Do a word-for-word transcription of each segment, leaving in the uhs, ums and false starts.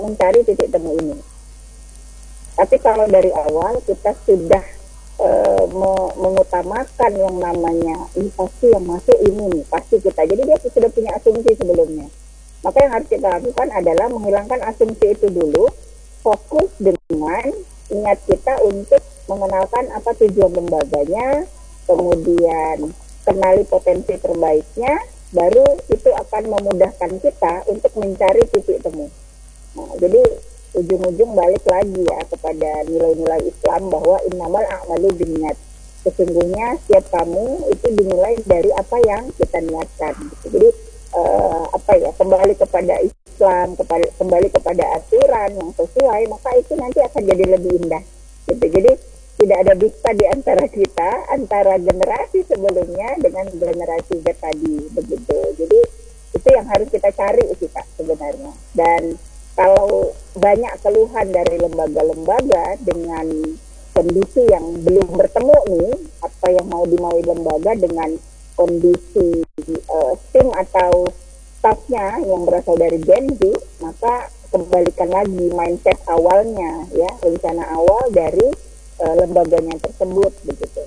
mencari titik temu ini. Tapi kalau dari awal kita sudah e, me- mengutamakan yang namanya ini pasti yang masuk ini nih, pasti kita. Jadi dia sudah punya asumsi sebelumnya. Maka yang harus kita lakukan adalah menghilangkan asumsi itu dulu, fokus dengan niat kita untuk mengenalkan apa tujuan lembaganya, kemudian kenali potensi terbaiknya, baru itu akan memudahkan kita untuk mencari titik temu. Nah, jadi ujung-ujung balik lagi ya kepada nilai-nilai Islam bahwa innamal a'malu binniyat. Sesungguhnya setiap kamu itu dinilai dari apa yang kita niatkan. Gitu. Jadi uh, apa ya kembali kepada Islam, kepada, kembali kepada aturan yang sesuai, maka itu nanti akan jadi lebih indah. Gitu. Jadi tidak ada dusta di antara kita, antara generasi sebelumnya dengan generasi Z tadi, begitu. Jadi itu yang harus kita cari sih Kak sebenarnya. Dan kalau banyak keluhan dari lembaga-lembaga dengan kondisi yang belum bertemu nih, apa yang mau dimaui lembaga dengan kondisi uh, tim atau staffnya yang berasal dari Gen Z, maka kembalikan lagi mindset awalnya ya, rencana awal dari uh, lembaganya tersebut begitu.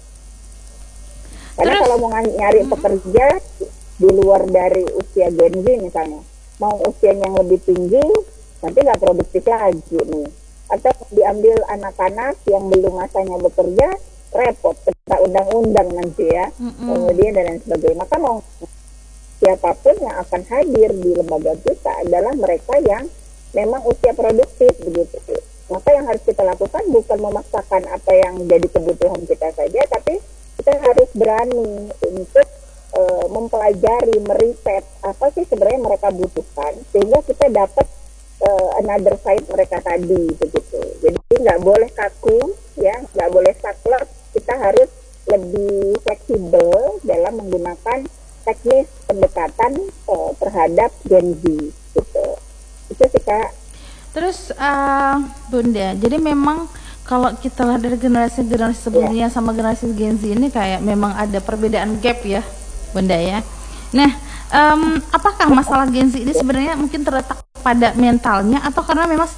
Karena Terus, kalau mau nyari pekerja di luar dari usia Gen Z misalnya, mau usia yang lebih tinggi nanti nggak produktif lagi nih, atau diambil anak-anak yang belum masanya bekerja, repot kena undang-undang nanti ya, mm-mm. kemudian dan lain sebagainya. Maka mau siapapun yang akan hadir di lembaga kita adalah mereka yang memang usia produktif begitu. Maka yang harus kita lakukan bukan memaksakan apa yang jadi kebutuhan kita saja, tapi kita harus berani untuk uh, mempelajari, meriset apa sih sebenarnya mereka butuhkan, sehingga kita dapat Uh, another side mereka tadi begitu. Jadi nggak boleh kaku ya, nggak boleh saklek. Kita harus lebih fleksibel dalam menggunakan teknis pendekatan uh, terhadap Gen Z gitu. Itu sih Kak. Terus uh, Bunda, jadi memang kalau kita lihat dari generasi-generasi sebelumnya yeah. sama generasi Gen Z ini kayak memang ada perbedaan gap ya Bunda ya. Nah, um, apakah masalah Gen Z ini sebenarnya mungkin terletak pada mentalnya atau karena memang